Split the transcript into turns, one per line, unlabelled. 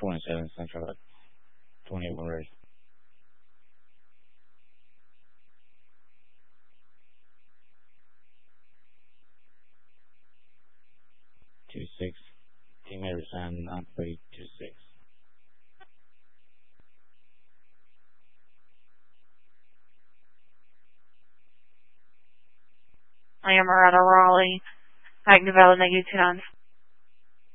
27 Central at 21 ready. 26. Team Harrison on 326.
I am Moretta Raleigh. Active Element U-turn.